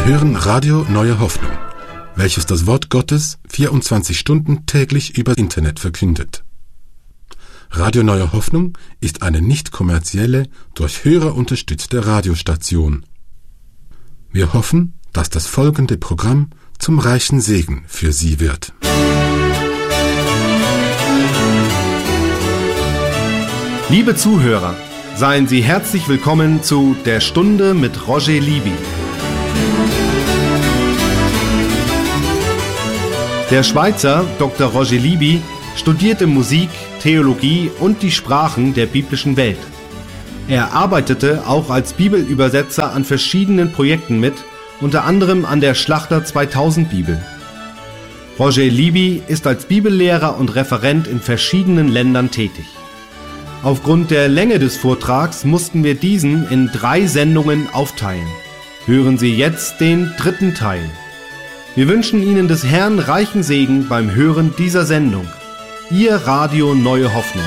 Sie hören Radio Neue Hoffnung, welches das Wort Gottes 24 Stunden täglich über Internet verkündet. Radio Neue Hoffnung ist eine nicht kommerzielle, durch Hörer unterstützte Radiostation. Wir hoffen, dass das folgende Programm zum reichen Segen für Sie wird. Liebe Zuhörer, seien Sie herzlich willkommen zu Der Stunde mit Roger Libby. Der Schweizer Dr. Roger Libby studierte Musik, Theologie und die Sprachen der biblischen Welt. Er arbeitete auch als Bibelübersetzer an verschiedenen Projekten mit, unter anderem an der Schlachter 2000 Bibel. Roger Libby ist als Bibellehrer und Referent in verschiedenen Ländern tätig. Aufgrund der Länge des Vortrags mussten wir diesen in 3 Sendungen aufteilen. Hören Sie jetzt den 3. Teil. Wir wünschen Ihnen des Herrn reichen Segen beim Hören dieser Sendung. Ihr Radio Neue Hoffnung.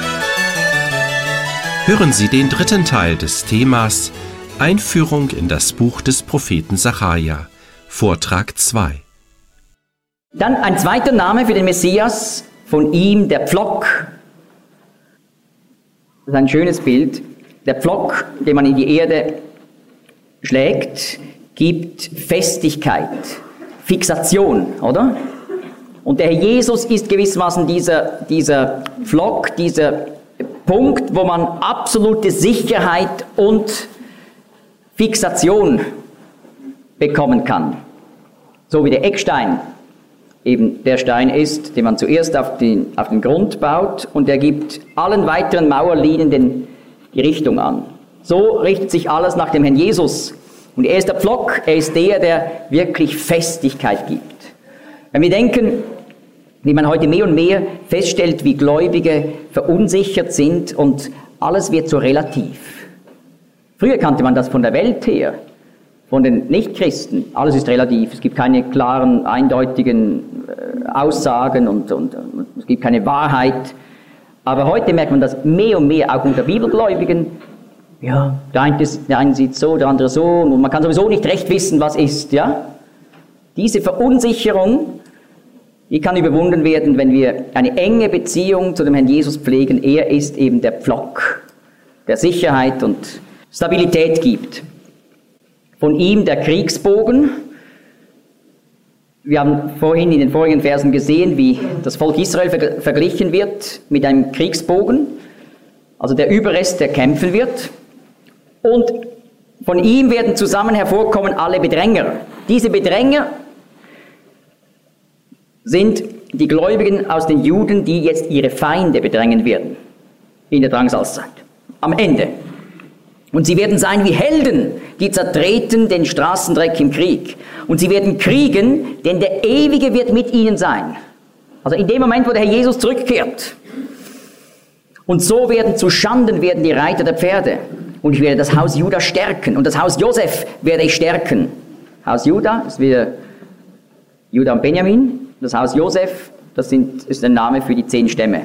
Hören Sie den 3. Teil des Themas Einführung in das Buch des Propheten Sacharja, Vortrag 2. Dann ein zweiter Name für den Messias, von ihm der Pflock. Das ist ein schönes Bild. Der Pflock, den man in die Erde schlägt, gibt Festigkeit, Fixation, oder? Und der Herr Jesus ist gewissermaßen dieser Pflock, dieser Punkt, wo man absolute Sicherheit und Fixation bekommen kann. So wie der Eckstein eben der Stein ist, den man zuerst auf den Grund baut, und der gibt allen weiteren Mauerlinien die Richtung an. So richtet sich alles nach dem Herrn Jesus. Und er ist der Pflock, er ist der wirklich Festigkeit gibt. Wenn wir denken, wie man heute mehr und mehr feststellt, wie Gläubige verunsichert sind und alles wird so relativ. Früher kannte man das von der Welt her, von den Nichtchristen. Alles ist relativ, es gibt keine klaren, eindeutigen Aussagen und es gibt keine Wahrheit. Aber heute merkt man das mehr und mehr, auch unter Bibelgläubigen. Ja, der eine sieht so, der andere so, und man kann sowieso nicht recht wissen, was ist, ja. Diese Verunsicherung, die kann überwunden werden, wenn wir eine enge Beziehung zu dem Herrn Jesus pflegen. Er ist eben der Pflock, der Sicherheit und Stabilität gibt. Von ihm der Kriegsbogen. Wir haben vorhin in den vorigen Versen gesehen, wie das Volk Israel verglichen wird mit einem Kriegsbogen, also der Überrest, der kämpfen wird. Und von ihm werden zusammen hervorkommen alle Bedränger. Diese Bedränger sind die Gläubigen aus den Juden, die jetzt ihre Feinde bedrängen werden in der Drangsalzzeit, am Ende. Und sie werden sein wie Helden, die zertreten den Straßendreck im Krieg. Und sie werden kriegen, denn der Ewige wird mit ihnen sein. Also in dem Moment, wo der Herr Jesus zurückkehrt. Und so werden zu Schanden die Reiter der Pferde. Und ich werde das Haus Juda stärken. Und das Haus Josef werde ich stärken. Haus Juda ist wieder Juda und Benjamin. Das Haus Josef, ist ein Name für die 10 Stämme.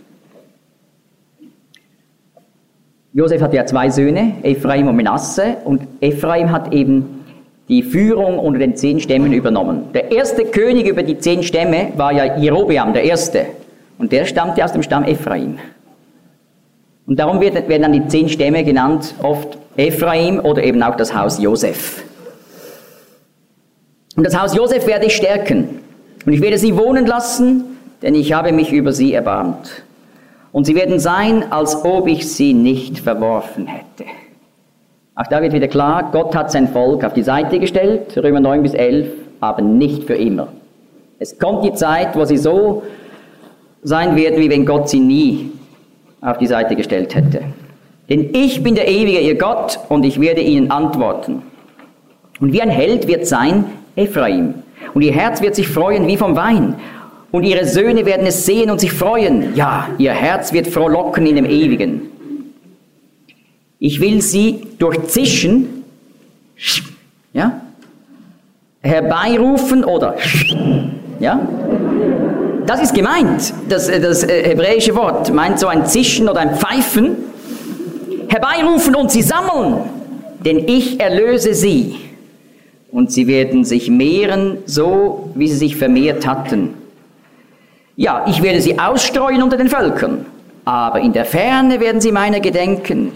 Josef hat ja 2 Söhne, Ephraim und Manasse. Und Ephraim hat eben die Führung unter den 10 Stämmen übernommen. Der erste König über die 10 Stämme war ja Jerobeam, der erste. Und der stammte aus dem Stamm Ephraim. Und darum werden dann die 10 Stämme genannt, oft Ephraim oder eben auch das Haus Josef. Und das Haus Josef werde ich stärken. Und ich werde sie wohnen lassen, denn ich habe mich über sie erbarmt. Und sie werden sein, als ob ich sie nicht verworfen hätte. Auch da wird wieder klar, Gott hat sein Volk auf die Seite gestellt, Römer 9 bis 11, aber nicht für immer. Es kommt die Zeit, wo sie so sein werden, wie wenn Gott sie nie auf die Seite gestellt hätte. Denn ich bin der Ewige, ihr Gott, und ich werde ihnen antworten. Und wie ein Held wird sein Ephraim, und ihr Herz wird sich freuen wie vom Wein, und ihre Söhne werden es sehen und sich freuen. Ja, ihr Herz wird frohlocken in dem Ewigen. Ich will sie durch Zischen, ja, herbeirufen oder, ja, das ist gemeint. Das hebräische Wort meint so ein Zischen oder ein Pfeifen. Herbeirufen und sie sammeln, denn ich erlöse sie. und sie werden sich mehren, so wie sie sich vermehrt hatten. Ja, ich werde sie ausstreuen unter den Völkern, aber in der Ferne werden sie meiner gedenken.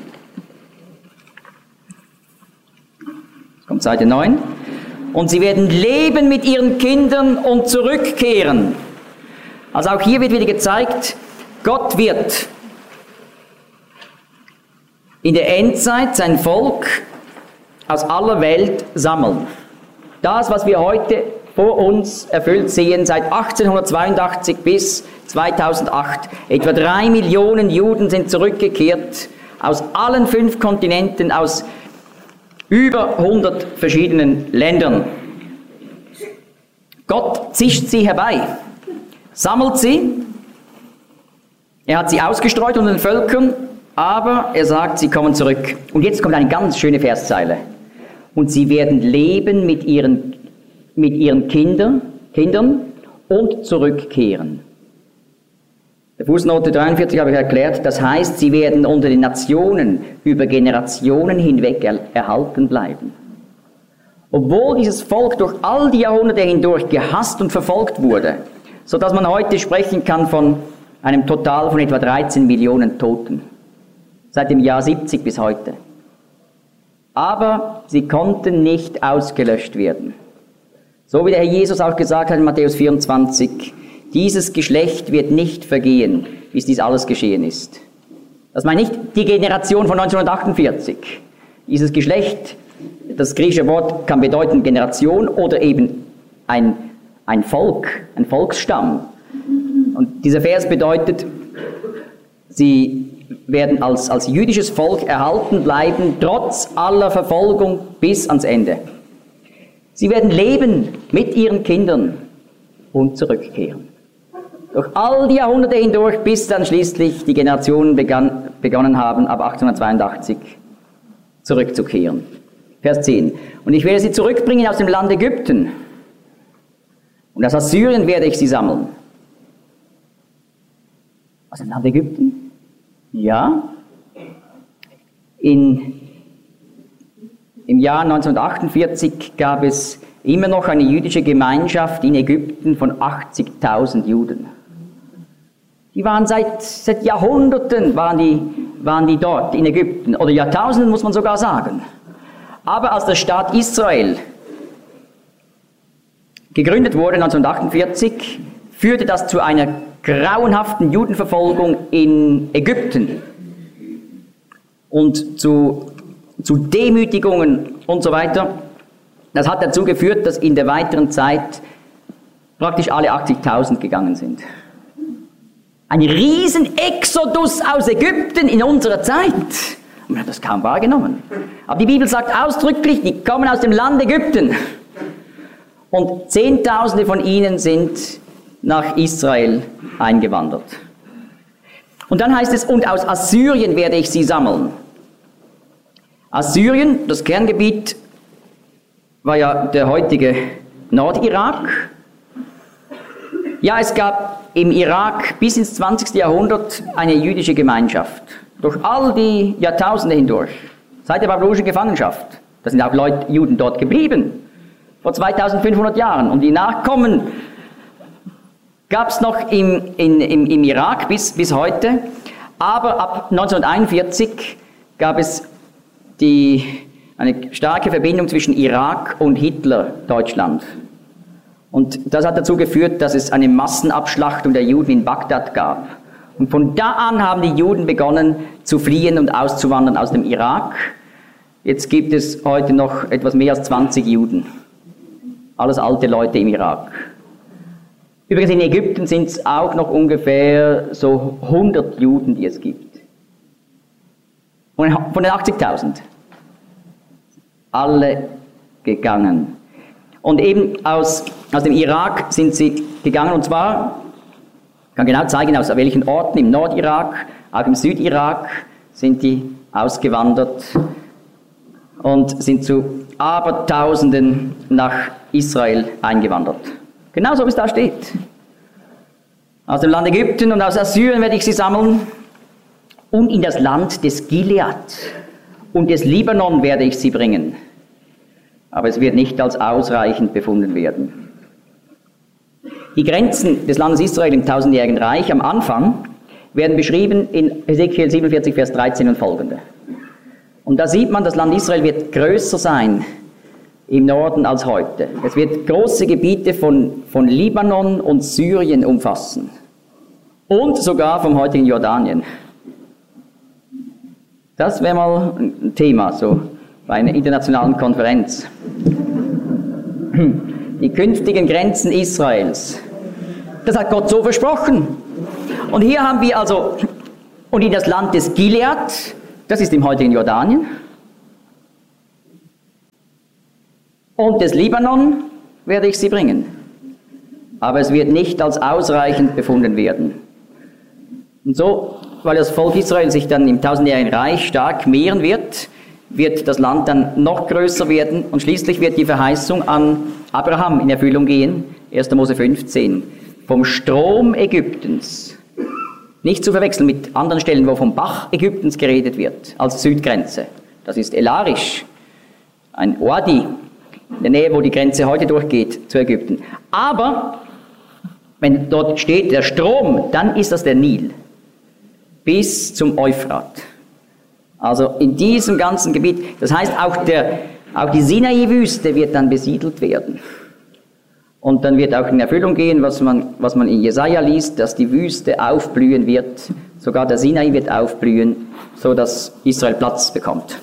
Jetzt kommt Seite 9. Und sie werden leben mit ihren Kindern und zurückkehren. Also auch hier wird wieder gezeigt, Gott wird in der Endzeit sein Volk aus aller Welt sammeln. Das, was wir heute vor uns erfüllt sehen, seit 1882 bis 2008. Etwa 3 Millionen Juden sind zurückgekehrt aus allen 5 Kontinenten, aus über 100 verschiedenen Ländern. Gott zischt sie herbei, sammelt sie. Er hat sie ausgestreut unter den Völkern, aber er sagt, sie kommen zurück. Und jetzt kommt eine ganz schöne Verszeile. Und sie werden leben mit ihren Kindern und zurückkehren. Der Fußnote 43 habe ich erklärt, das heißt, sie werden unter den Nationen über Generationen hinweg erhalten bleiben. Obwohl dieses Volk durch all die Jahrhunderte hindurch gehasst und verfolgt wurde, sodass man heute sprechen kann von einem Total von etwa 13 Millionen Toten, seit dem Jahr 70 bis heute. Aber sie konnten nicht ausgelöscht werden. So wie der Herr Jesus auch gesagt hat in Matthäus 24, dieses Geschlecht wird nicht vergehen, bis dies alles geschehen ist. Das meint nicht die Generation von 1948. Dieses Geschlecht, das griechische Wort kann bedeuten Generation oder eben ein Volk, ein Volksstamm. Und dieser Vers bedeutet, sie werden als jüdisches Volk erhalten bleiben, trotz aller Verfolgung bis ans Ende. Sie werden leben mit ihren Kindern und zurückkehren. Durch all die Jahrhunderte hindurch, bis dann schließlich die Generationen begonnen haben, ab 1882 zurückzukehren. Vers 10. Und ich werde sie zurückbringen aus dem Land Ägypten. Und aus Assyrien werde ich sie sammeln. Aus dem Land Ägypten? Ja. Im Jahr 1948 gab es immer noch eine jüdische Gemeinschaft in Ägypten von 80.000 Juden. Die waren seit Jahrhunderten waren die dort in Ägypten, oder Jahrtausenden muss man sogar sagen. Aber als der Staat Israel gegründet wurde 1948, führte das zu einer grauenhaften Judenverfolgung in Ägypten und zu Demütigungen und so weiter. Das hat dazu geführt, dass in der weiteren Zeit praktisch alle 80.000 gegangen sind. Ein riesen Exodus aus Ägypten in unserer Zeit. Man hat das kaum wahrgenommen. Aber die Bibel sagt ausdrücklich, die kommen aus dem Land Ägypten. Und Zehntausende von ihnen sind nach Israel eingewandert. Und dann heißt es, und aus Assyrien werde ich sie sammeln. Assyrien, das Kerngebiet, war ja der heutige Nordirak. Ja, es gab im Irak bis ins 20. Jahrhundert eine jüdische Gemeinschaft. Durch all die Jahrtausende hindurch. Seit der babylonischen Gefangenschaft. Da sind auch Juden dort geblieben. Vor 2500 Jahren. Und die Nachkommen gab es noch im Irak bis heute. Aber ab 1941 gab es eine starke Verbindung zwischen Irak und Hitler-Deutschland. Und das hat dazu geführt, dass es eine Massenabschlachtung der Juden in Bagdad gab. Und von da an haben die Juden begonnen zu fliehen und auszuwandern aus dem Irak. Jetzt gibt es heute noch etwas mehr als 20 Juden. Alles alte Leute im Irak. Übrigens in Ägypten sind es auch noch ungefähr so 100 Juden, die es gibt. Von den 80.000. Alle gegangen. Und eben aus dem Irak sind sie gegangen, und zwar, ich kann genau zeigen, aus welchen Orten, im Nordirak, auch im Südirak sind die ausgewandert und sind zu Abertausenden nach Israel eingewandert. Genauso wie es da steht. Aus dem Land Ägypten und aus Assyrien werde ich sie sammeln und in das Land des Gilead und des Libanon werde ich sie bringen. aber es wird nicht als ausreichend befunden werden. Die Grenzen des Landes Israel im 1000-jährigen Reich am Anfang werden beschrieben in Hesekiel 47, Vers 13 und folgende. Und da sieht man, das Land Israel wird größer sein im Norden als heute. Es wird große Gebiete von Libanon und Syrien umfassen. Und sogar vom heutigen Jordanien. Das wäre mal ein Thema, so bei einer internationalen Konferenz. Die künftigen Grenzen Israels. Das hat Gott so versprochen. Und hier haben wir also, und in das Land des Gilead, das ist im heutigen Jordanien, und des Libanon werde ich sie bringen. Aber es wird nicht als ausreichend befunden werden. Und so, weil das Volk Israel sich dann im 1000-jährigen Reich stark mehren wird, wird das Land dann noch größer werden und schließlich wird die Verheißung an Abraham in Erfüllung gehen, 1. Mose 15, vom Strom Ägyptens. Nicht zu verwechseln mit anderen Stellen, wo vom Bach Ägyptens geredet wird, als Südgrenze. Das ist Elarisch, ein Oadi, in der Nähe, wo die Grenze heute durchgeht zu Ägypten. Aber, wenn dort steht der Strom, dann ist das der Nil, bis zum Euphrat. Also in diesem ganzen Gebiet, das heißt auch die Sinai-Wüste wird dann besiedelt werden. Und dann wird auch in Erfüllung gehen, was man in Jesaja liest, dass die Wüste aufblühen wird, sogar der Sinai wird aufblühen, so dass Israel Platz bekommt.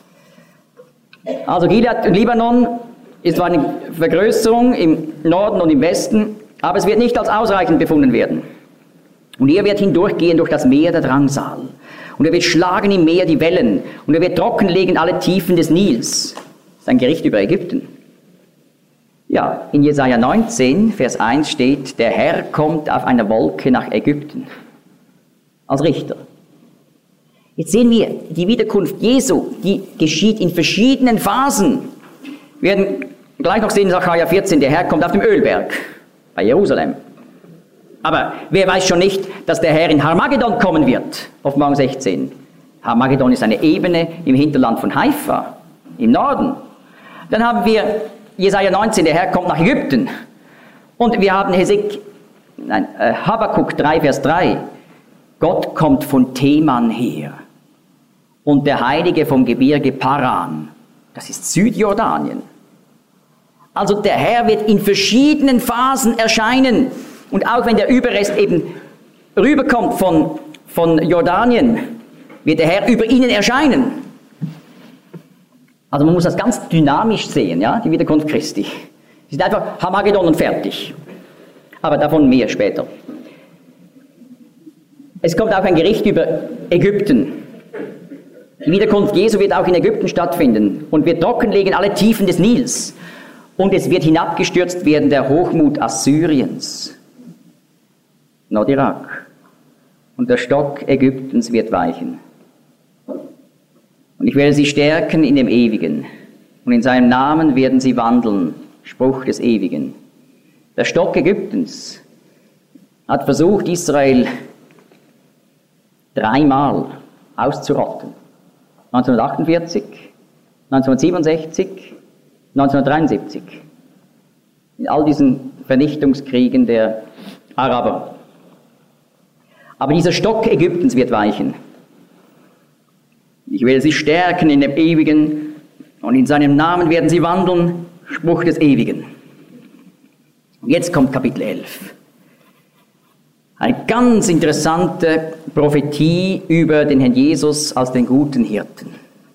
Also Gilead und Libanon ist zwar eine Vergrößerung im Norden und im Westen, aber es wird nicht als ausreichend befunden werden. Und er wird hindurchgehen durch das Meer der Drangsal. Und er wird schlagen im Meer die Wellen. Und er wird trockenlegen alle Tiefen des Nils. Das ist ein Gericht über Ägypten. Ja, in Jesaja 19, Vers 1 steht, der Herr kommt auf einer Wolke nach Ägypten. Als Richter. Jetzt sehen wir, die Wiederkunft Jesu, die geschieht in verschiedenen Phasen. Wir werden gleich noch sehen in Sacharja 14, der Herr kommt auf dem Ölberg bei Jerusalem. Aber wer weiß schon nicht, dass der Herr in Harmagedon kommen wird, Offenbarung 16. Harmagedon ist eine Ebene im Hinterland von Haifa, im Norden. Dann haben wir Jesaja 19, der Herr kommt nach Ägypten. Und wir haben Habakuk 3, Vers 3. Gott kommt von Teman her. Und der Heilige vom Gebirge Paran. Das ist Südjordanien. Also der Herr wird in verschiedenen Phasen erscheinen. Und auch wenn der Überrest eben rüberkommt von Jordanien, wird der Herr über ihnen erscheinen. Also man muss das ganz dynamisch sehen, ja, die Wiederkunft Christi. Es ist einfach Harmagedon und fertig. Aber davon mehr später. Es kommt auch ein Gericht über Ägypten. Die Wiederkunft Jesu wird auch in Ägypten stattfinden und wird trockenlegen alle Tiefen des Nils. Und es wird hinabgestürzt werden der Hochmut Assyriens. Nordirak. Und der Stock Ägyptens wird weichen. Und ich werde sie stärken in dem Ewigen. Und in seinem Namen werden sie wandeln. Spruch des Ewigen. Der Stock Ägyptens hat versucht, Israel 3-mal auszurotten. 1948, 1967, 1973. In all diesen Vernichtungskriegen der Araber. Aber dieser Stock Ägyptens wird weichen. Ich werde sie stärken in dem Ewigen und in seinem Namen werden sie wandeln. Spruch des Ewigen. Und jetzt kommt Kapitel 11. Eine ganz interessante Prophetie über den Herrn Jesus als den guten Hirten.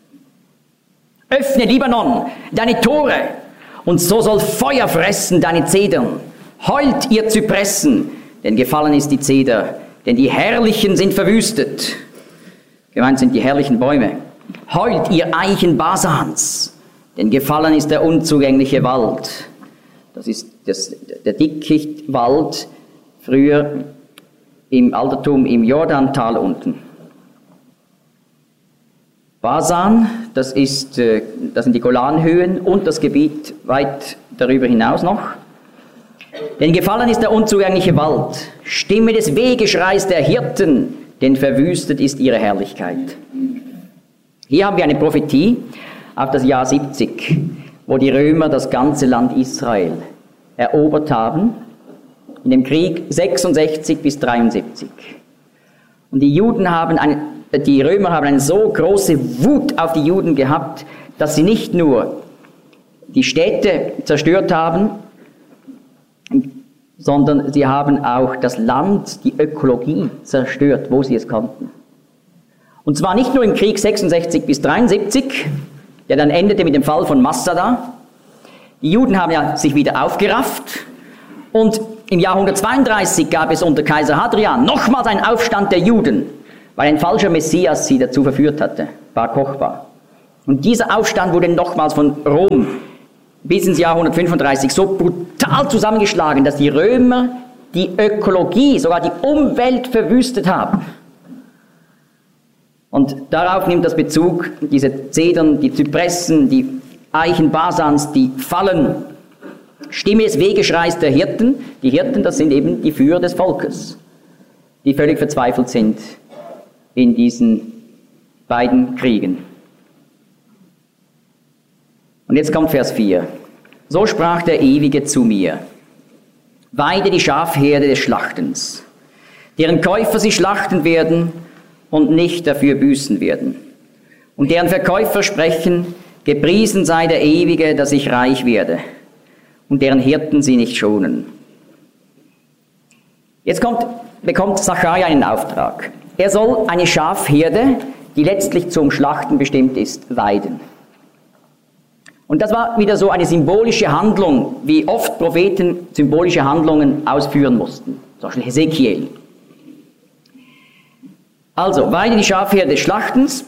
Öffne Libanon, deine Tore, und so soll Feuer fressen deine Zedern. Heult ihr Zypressen, denn gefallen ist die Zeder, denn die Herrlichen sind verwüstet. Gemeint sind die herrlichen Bäume. Heult ihr Eichen Basans, denn gefallen ist der unzugängliche Wald. Das ist der Dickichtwald, früher im Altertum im Jordantal unten. Basan, das sind die Golanhöhen und das Gebiet weit darüber hinaus noch. Denn gefallen ist der unzugängliche Wald, Stimme des Wehgeschreis der Hirten, denn verwüstet ist ihre Herrlichkeit. Hier haben wir eine Prophetie auf das Jahr 70. wo die Römer das ganze Land Israel erobert haben, in dem Krieg 66 bis 73. Und die Römer haben eine so große Wut auf die Juden gehabt, dass sie nicht nur die Städte zerstört haben, sondern sie haben auch das Land, die Ökologie zerstört, wo sie es konnten. Und zwar nicht nur im Krieg 66 bis 73, der dann endete mit dem Fall von Masada. Die Juden haben ja sich wieder aufgerafft und im Jahr 132 gab es unter Kaiser Hadrian nochmals einen Aufstand der Juden, weil ein falscher Messias sie dazu verführt hatte, Bar Kochba. Und dieser Aufstand wurde nochmals von Rom bis ins Jahr 135 so brutal zusammengeschlagen, dass die Römer die Ökologie, sogar die Umwelt verwüstet haben. Und darauf nimmt das Bezug, diese Zedern, die Zypressen, die Eichen Basans, die Fallen. Stimme des Wehgeschreis der Hirten. Die Hirten, das sind eben die Führer des Volkes, die völlig verzweifelt sind in diesen beiden Kriegen. Und jetzt kommt Vers 4. So sprach der Ewige zu mir: Weide die Schafherde des Schlachtens, deren Käufer sie schlachten werden und nicht dafür büßen werden. Und deren Verkäufer sprechen: Gepriesen sei der Ewige, dass ich reich werde. Und deren Hirten sie nicht schonen. Jetzt bekommt Sacharja einen Auftrag. Er soll eine Schafherde, die letztlich zum Schlachten bestimmt ist, weiden. Und das war wieder so eine symbolische Handlung, wie oft Propheten symbolische Handlungen ausführen mussten. Zum Beispiel Hesekiel. Also, weide die Schafherde des Schlachtens.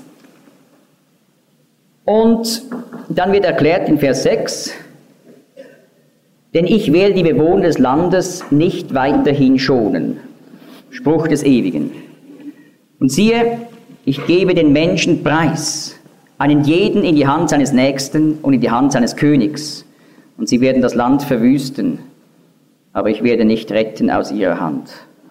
Und dann wird erklärt in Vers 6, denn ich will die Bewohner des Landes nicht weiterhin schonen. Spruch des Ewigen. Und siehe, ich gebe den Menschen preis, einen jeden in die Hand seines Nächsten und in die Hand seines Königs. Und sie werden das Land verwüsten, aber ich werde nicht retten aus ihrer Hand.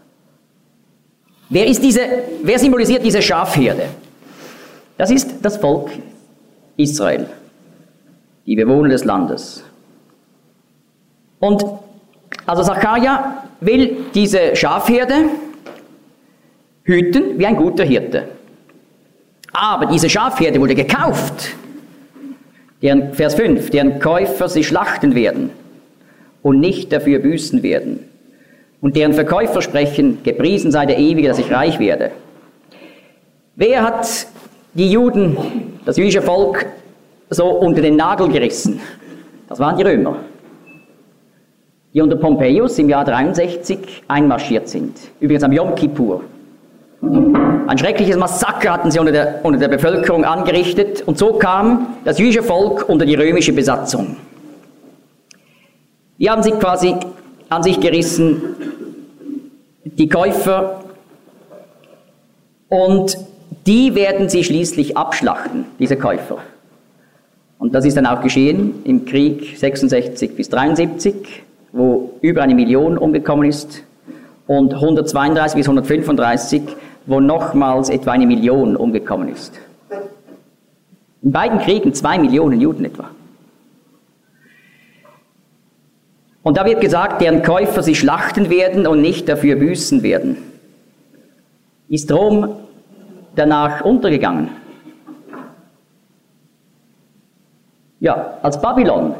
Wer symbolisiert diese Schafherde? Das ist das Volk Israel, die Bewohner des Landes. Und also Sacharja will diese Schafherde hüten wie ein guter Hirte. Aber diese Schafherde wurde gekauft. Vers 5, deren Käufer sie schlachten werden und nicht dafür büßen werden. Und deren Verkäufer sprechen: Gepriesen sei der Ewige, dass ich reich werde. Wer hat die Juden, das jüdische Volk, so unter den Nagel gerissen? Das waren die Römer, die unter Pompeius im Jahr 63 einmarschiert sind. Übrigens am Yom Kippur. Ein schreckliches Massaker hatten sie unter der Bevölkerung angerichtet und so kam das jüdische Volk unter die römische Besatzung. Die haben sich quasi an sich gerissen, die Käufer, und die werden sie schließlich abschlachten, diese Käufer. Und das ist dann auch geschehen im Krieg 66 bis 73, wo über 1 Million umgekommen ist, und 132 bis 135, wo nochmals etwa 1 Million umgekommen ist. In beiden Kriegen 2 Millionen Juden etwa. Und da wird gesagt, deren Käufer sie schlachten werden und nicht dafür büßen werden. Ist Rom danach untergegangen? Ja, als Babylon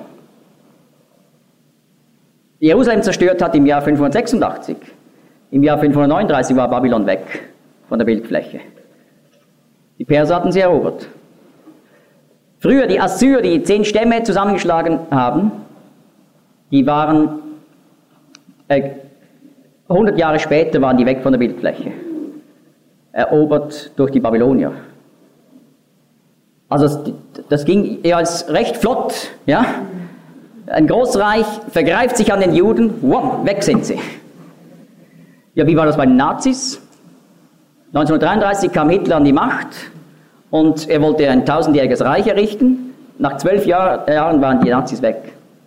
Jerusalem zerstört hat im Jahr 586, im Jahr 539 war Babylon weg von der Bildfläche. Die Perser hatten sie erobert. Früher die Assyrer, die 10 Stämme zusammengeschlagen haben, die waren 100 Jahre später waren die weg von der Bildfläche, erobert durch die Babylonier. Also das ging ja recht flott, ja. Ein Großreich vergreift sich an den Juden, wow, weg sind sie. Ja, wie war das bei den Nazis? 1933 kam Hitler an die Macht und er wollte ein 1000-jähriges Reich errichten. Nach 12 Jahren waren die Nazis weg.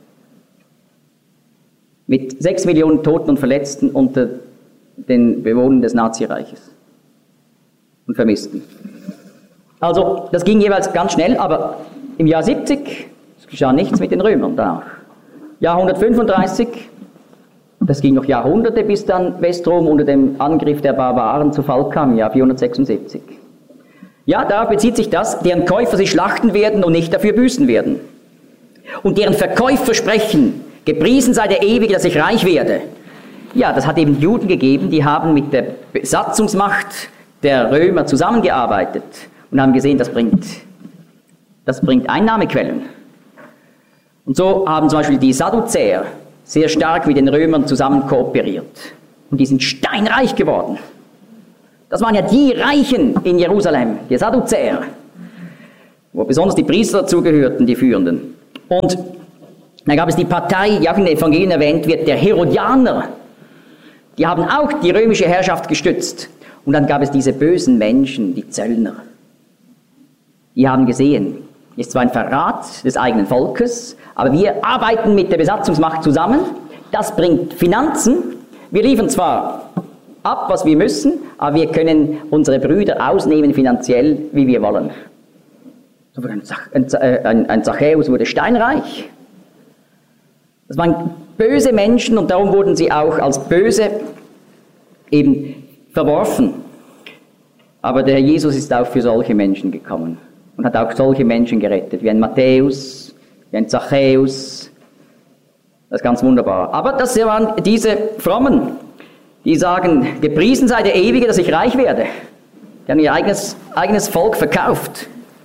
Mit 6 Millionen Toten und Verletzten unter den Bewohnern des Nazireiches und Vermissten. Also, das ging jeweils ganz schnell, aber im Jahr 70, Es geschah nichts mit den Römern da. Jahr 135, das ging noch Jahrhunderte, bis dann Westrom unter dem Angriff der Barbaren zu Fall kam, Jahr 476. Ja, da bezieht sich das, deren Käufer sie schlachten werden und nicht dafür büßen werden. Und deren Verkäufer sprechen, gepriesen sei der Ewige, dass ich reich werde. Ja, das hat eben Juden gegeben, die haben mit der Besatzungsmacht der Römer zusammengearbeitet und haben gesehen, das bringt Einnahmequellen. Und so haben zum Beispiel die Sadduzäer sehr stark mit den Römern zusammen kooperiert. Und die sind steinreich geworden. Das waren ja die Reichen in Jerusalem, die Sadduzäer, wo besonders die Priester dazugehörten, die Führenden. Und dann gab es die Partei, die auch in den Evangelien erwähnt wird, der Herodianer. Die haben auch die römische Herrschaft gestützt. Und dann gab es diese bösen Menschen, die Zöllner. Die haben gesehen, ist zwar ein Verrat des eigenen Volkes, aber wir arbeiten mit der Besatzungsmacht zusammen. Das bringt Finanzen. Wir liefern zwar ab, was wir müssen, aber wir können unsere Brüder ausnehmen finanziell, wie wir wollen. So wurde ein Zachäus wurde steinreich. Das waren böse Menschen und darum wurden sie auch als böse eben verworfen. Aber der Herr Jesus ist auch für solche Menschen gekommen und hat auch solche Menschen gerettet, wie ein Matthäus, wie ein Zachäus. Das ist ganz wunderbar. Aber das waren diese Frommen, die sagen, gepriesen sei der Ewige, dass ich reich werde. Die haben ihr eigenes Volk verkauft.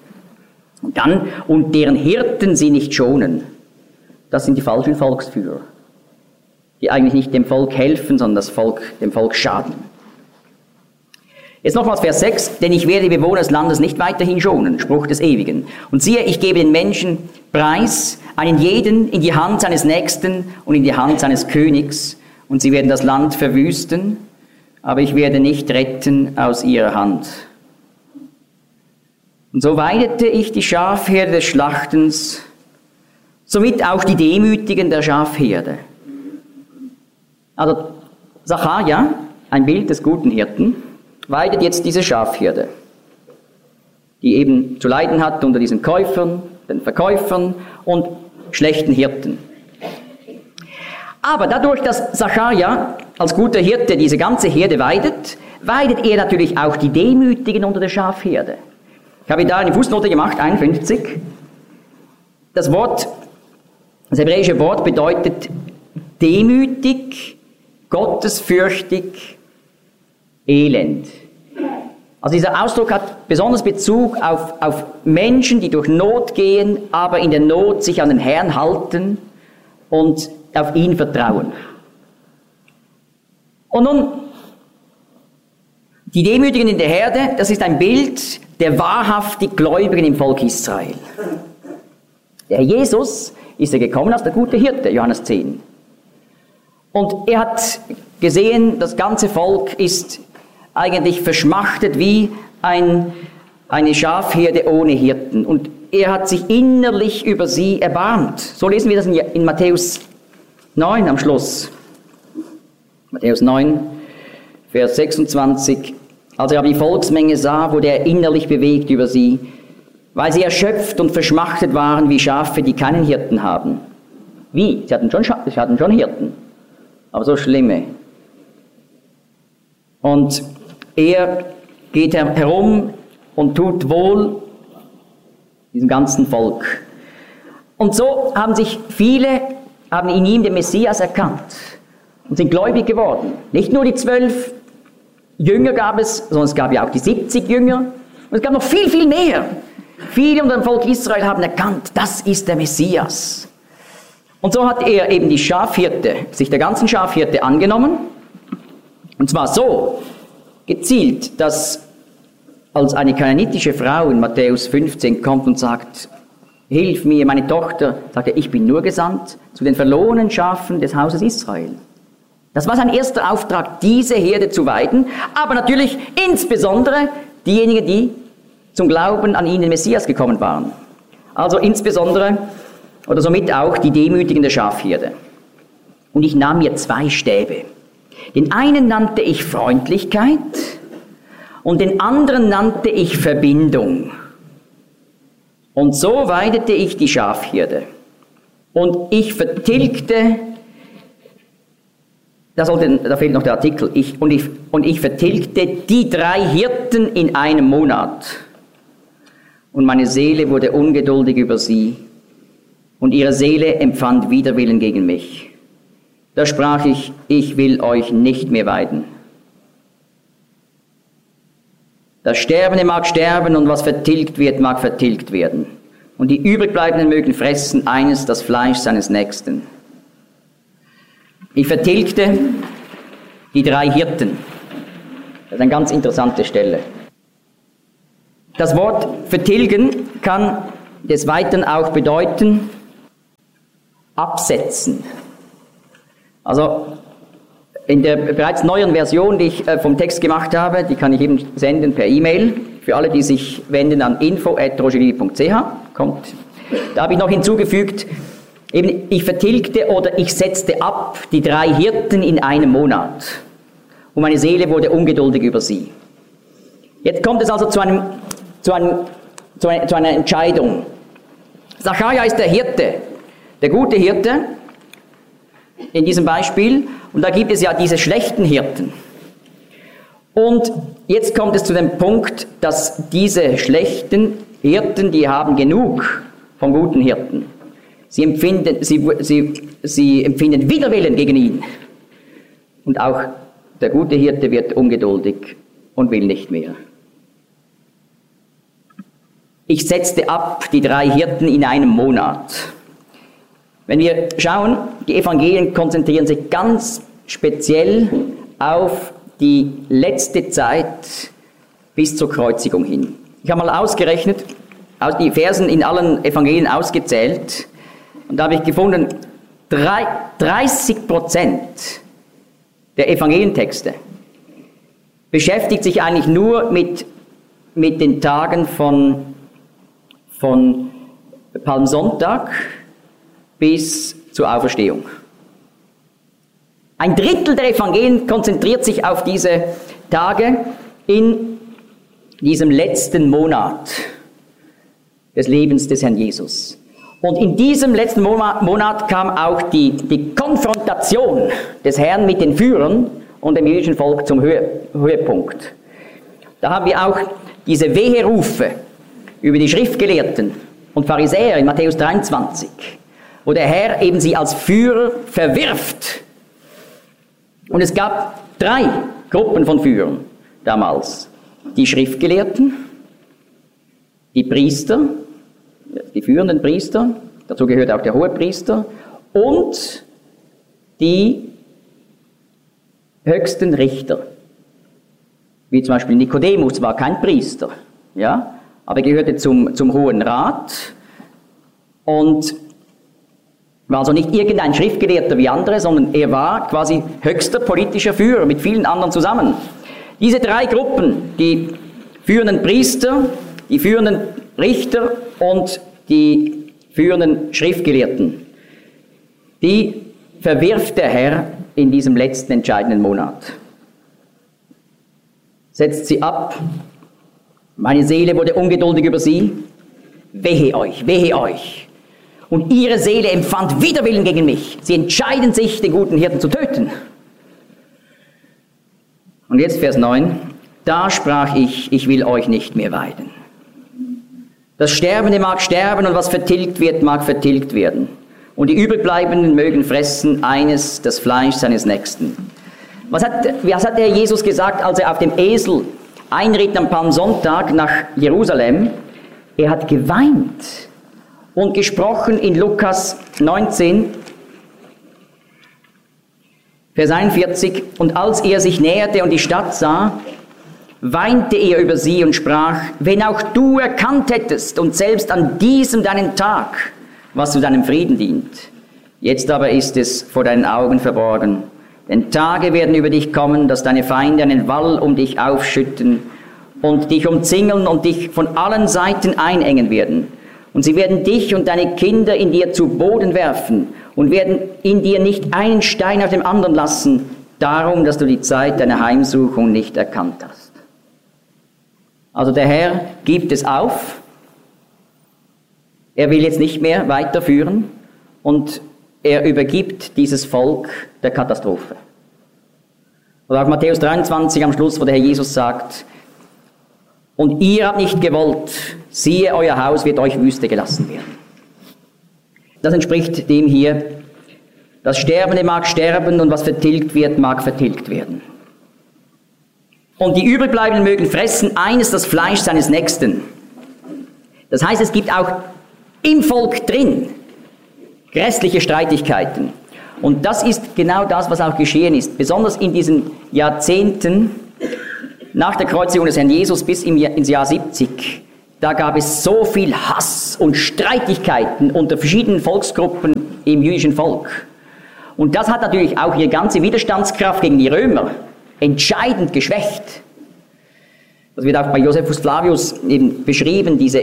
Und deren Hirten sie nicht schonen. Das sind die falschen Volksführer, die eigentlich nicht dem Volk helfen, sondern dem Volk schaden. Jetzt nochmals Vers 6, denn ich werde die Bewohner des Landes nicht weiterhin schonen, Spruch des Ewigen. Und siehe, ich gebe den Menschen Preis, einen jeden in die Hand seines Nächsten und in die Hand seines Königs, und sie werden das Land verwüsten, aber ich werde nicht retten aus ihrer Hand. Und so weidete ich die Schafherde des Schlachtens, somit auch die Demütigen der Schafherde. Also Sacharja, ein Bild des guten Hirten, weidet jetzt diese Schafherde, die eben zu leiden hat unter diesen Käufern, den Verkäufern und schlechten Hirten. Aber dadurch, dass Sacharja als guter Hirte diese ganze Herde weidet er natürlich auch die Demütigen unter der Schafherde. Ich habe da eine Fußnote gemacht, 51. Das hebräische Wort bedeutet demütig, gottesfürchtig, elend. Also dieser Ausdruck hat besonders Bezug auf Menschen, die durch Not gehen, aber in der Not sich an den Herrn halten und auf ihn vertrauen. Und nun, die Demütigen in der Herde, das ist ein Bild der wahrhaftig Gläubigen im Volk Israel. Der Herr Jesus ist gekommen als der gute Hirte, Johannes 10. Und er hat gesehen, das ganze Volk ist eigentlich verschmachtet wie eine Schafherde ohne Hirten. Und er hat sich innerlich über sie erbarmt. So lesen wir das in Matthäus 9 am Schluss. Matthäus 9, Vers 26. Als er aber die Volksmenge sah, wurde er innerlich bewegt über sie, weil sie erschöpft und verschmachtet waren wie Schafe, die keinen Hirten haben. Wie? Sie hatten schon Hirten, aber so schlimme. Und er geht herum und tut wohl diesem ganzen Volk. Und so haben sich viele in ihm den Messias erkannt und sind gläubig geworden. Nicht nur die 12 Jünger gab es, sondern es gab ja auch die 70 Jünger. Und es gab noch viel, viel mehr. Viele unter dem Volk Israel haben erkannt, das ist der Messias. Und so hat er eben sich der ganzen Schafhirte angenommen. Und zwar so gezielt, dass als eine kananitische Frau in Matthäus 15 kommt und sagt, hilf mir, meine Tochter, sagt er, ich bin nur gesandt zu den verlorenen Schafen des Hauses Israel. Das war sein erster Auftrag, diese Herde zu weiden, aber natürlich insbesondere diejenigen, die zum Glauben an ihn, den Messias, gekommen waren. Also insbesondere oder somit auch die Demütigen der Schafherde. Und ich nahm mir 2 Stäbe. Den einen nannte ich Freundlichkeit und den anderen nannte ich Verbindung. Und so weidete ich die Schafherde. Und ich vertilgte, da fehlt noch der Artikel, ich vertilgte die 3 Hirten in einem Monat. Und meine Seele wurde ungeduldig über sie. Und ihre Seele empfand Widerwillen gegen mich. Da sprach ich, ich will euch nicht mehr weiden. Das Sterbende mag sterben und was vertilgt wird, mag vertilgt werden. Und die Übrigbleibenden mögen fressen eines das Fleisch seines Nächsten. Ich vertilgte die 3 Hirten. Das ist eine ganz interessante Stelle. Das Wort vertilgen kann des Weiteren auch bedeuten absetzen. Also in der bereits neueren Version, die ich vom Text gemacht habe, die kann ich eben senden per E-Mail, für alle, die sich wenden an info@rogerliebi.ch, da habe ich noch hinzugefügt, eben ich vertilgte oder ich setzte ab die 3 Hirten in einem Monat und meine Seele wurde ungeduldig über sie. Jetzt kommt es also zu einer Entscheidung. Sacharja ist der Hirte, der gute Hirte in diesem Beispiel, und da gibt es ja diese schlechten Hirten. Und jetzt kommt es zu dem Punkt, dass diese schlechten Hirten, die haben genug vom guten Hirten. Sie empfinden Widerwillen gegen ihn. Und auch der gute Hirte wird ungeduldig und will nicht mehr. Ich setzte ab die 3 Hirten in einem Monat. Wenn wir schauen, die Evangelien konzentrieren sich ganz speziell auf die letzte Zeit bis zur Kreuzigung hin. Ich habe mal ausgerechnet, die Versen in allen Evangelien ausgezählt, und da habe ich gefunden, 30% der Evangelientexte beschäftigt sich eigentlich nur mit den Tagen von Palmsonntag bis zur Auferstehung. Ein Drittel der Evangelien konzentriert sich auf diese Tage in diesem letzten Monat des Lebens des Herrn Jesus. Und in diesem letzten Monat kam auch die Konfrontation des Herrn mit den Führern und dem jüdischen Volk zum Höhepunkt. Da haben wir auch diese Weherufe über die Schriftgelehrten und Pharisäer in Matthäus 23, wo der Herr eben sie als Führer verwirft. Und es gab 3 Gruppen von Führern damals. Die Schriftgelehrten, die Priester, die führenden Priester, dazu gehört auch der Hohepriester, und die höchsten Richter. Wie zum Beispiel Nikodemus war kein Priester, ja, aber er gehörte zum Hohen Rat und war also nicht irgendein Schriftgelehrter wie andere, sondern er war quasi höchster politischer Führer mit vielen anderen zusammen. Diese 3 Gruppen, die führenden Priester, die führenden Richter und die führenden Schriftgelehrten, die verwirft der Herr in diesem letzten entscheidenden Monat. Setzt sie ab. Meine Seele wurde ungeduldig über sie. Wehe euch, wehe euch. Und ihre Seele empfand Widerwillen gegen mich. Sie entscheiden sich, den guten Hirten zu töten. Und jetzt Vers 9. Da sprach ich, ich will euch nicht mehr weiden. Das Sterbende mag sterben und was vertilgt wird, mag vertilgt werden. Und die Übrigbleibenden mögen fressen eines das Fleisch seines Nächsten. Was hat der Herr Jesus gesagt, als er auf dem Esel einritt am Palmsonntag nach Jerusalem? Er hat geweint und gesprochen in Lukas 19, Vers 41. Und als er sich näherte und die Stadt sah, weinte er über sie und sprach, wenn auch du erkannt hättest und selbst an diesem deinen Tag, was zu deinem Frieden dient. Jetzt aber ist es vor deinen Augen verborgen. Denn Tage werden über dich kommen, dass deine Feinde einen Wall um dich aufschütten und dich umzingeln und dich von allen Seiten einengen werden. Und sie werden dich und deine Kinder in dir zu Boden werfen und werden in dir nicht einen Stein auf dem anderen lassen, darum, dass du die Zeit deiner Heimsuchung nicht erkannt hast. Also der Herr gibt es auf Er will jetzt nicht mehr weiterführen und er übergibt dieses Volk der Katastrophe. Oder auch Matthäus 23 am Schluss, wo der Herr Jesus sagt, und ihr habt nicht gewollt, siehe, euer Haus wird euch Wüste gelassen werden. Das entspricht dem hier, das Sterbende mag sterben und was vertilgt wird, mag vertilgt werden. Und die Übrigbleibenden mögen fressen eines das Fleisch seines Nächsten. Das heißt, es gibt auch im Volk drin grässliche Streitigkeiten. Und das ist genau das, was auch geschehen ist. Besonders in diesen Jahrzehnten nach der Kreuzigung des Herrn Jesus bis ins Jahr 70, da gab es so viel Hass und Streitigkeiten unter verschiedenen Volksgruppen im jüdischen Volk. Und das hat natürlich auch ihre ganze Widerstandskraft gegen die Römer entscheidend geschwächt. Das wird auch bei Josephus Flavius eben beschrieben, diese